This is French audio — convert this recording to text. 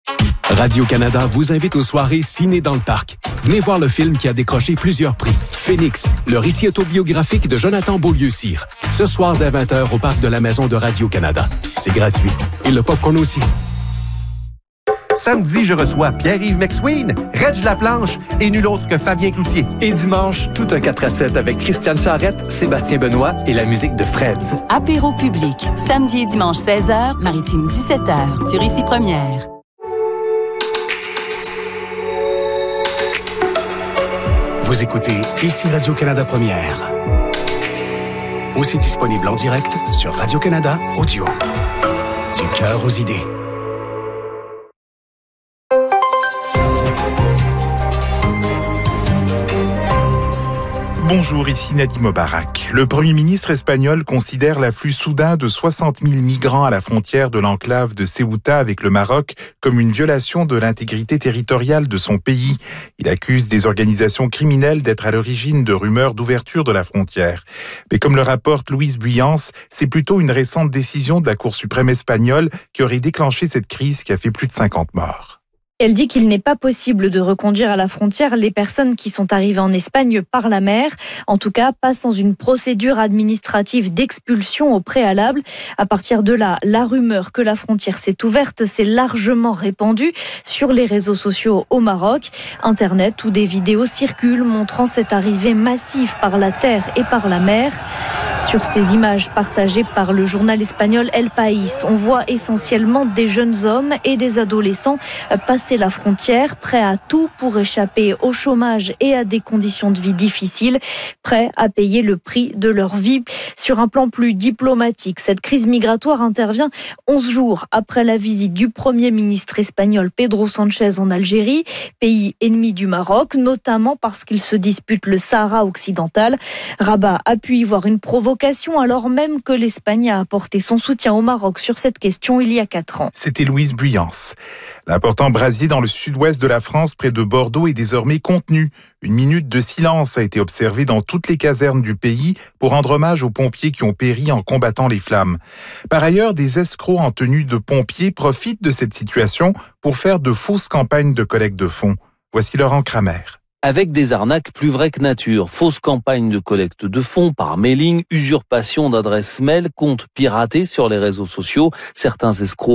Radio-Canada vous invite aux soirées Ciné dans le Parc. Venez voir le film qui a décroché plusieurs prix. Phoenix, le récit autobiographique de Jonathan Beaulieu-Cyr. Ce soir dès 20h au Parc de la Maison de Radio-Canada. C'est gratuit. Et le popcorn aussi. Samedi, je reçois Pierre-Yves McSween, Reg Laplanche et nul autre que Fabien Cloutier. Et dimanche, tout un 4-7 avec Christiane Charrette, Sébastien Benoît et la musique de Freds. Apéro public, samedi et dimanche 16h, Maritime 17h, sur Ici Première. Vous écoutez Ici Radio-Canada Première. Aussi disponible en direct sur Radio-Canada Audio. Du cœur aux idées. Bonjour, ici Nadim Obarak. Le Premier ministre espagnol considère l'afflux soudain de 60 000 migrants à la frontière de l'enclave de Ceuta avec le Maroc comme une violation de l'intégrité territoriale de son pays. Il accuse des organisations criminelles d'être à l'origine de rumeurs d'ouverture de la frontière. Mais comme le rapporte Louise Buyance, c'est plutôt une récente décision de la Cour suprême espagnole qui aurait déclenché cette crise qui a fait plus de 50 morts. Elle dit qu'il n'est pas possible de reconduire à la frontière les personnes qui sont arrivées en Espagne par la mer. En tout cas, pas sans une procédure administrative d'expulsion au préalable. À partir de là, la rumeur que la frontière s'est ouverte s'est largement répandue sur les réseaux sociaux au Maroc. Internet où des vidéos circulent montrant cette arrivée massive par la terre et par la mer. Sur ces images partagées par le journal espagnol El País, on voit essentiellement des jeunes hommes et des adolescents passer la frontière, prêts à tout pour échapper au chômage et à des conditions de vie difficiles, prêts à payer le prix de leur vie. Sur un plan plus diplomatique, cette crise migratoire intervient 11 jours après la visite du Premier ministre espagnol Pedro Sánchez en Algérie, pays ennemi du Maroc, notamment parce qu'il se dispute le Sahara occidental. Rabat a pu y voir une provocation alors même que l'Espagne a apporté son soutien au Maroc sur cette question il y a 4 ans. C'était Louise Buyance. L'important brasier dans le sud-ouest de la France, près de Bordeaux, est désormais contenu. Une minute de silence a été observée dans toutes les casernes du pays pour rendre hommage aux pompiers qui ont péri en combattant les flammes. Par ailleurs, des escrocs en tenue de pompiers profitent de cette situation pour faire de fausses campagnes de collecte de fonds. Voici Laurent Kramer. Avec des arnaques plus vraies que nature, fausses campagnes de collecte de fonds par mailing, usurpation d'adresses mail, comptes piratés sur les réseaux sociaux, certains escrocs